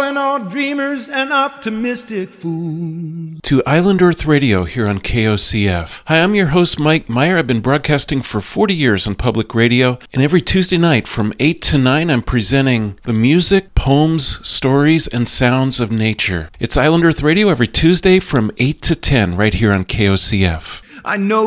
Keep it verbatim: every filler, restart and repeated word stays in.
calling all dreamers and optimistic fools to Island Earth Radio here on K O C F. Hi, I'm your host, Mike Meyer. I've been broadcasting for forty years on public radio, and every Tuesday night from eight to nine, I'm presenting the music, poems, stories, and sounds of nature. It's Island Earth Radio every Tuesday from eight to ten right here on K O C F. I know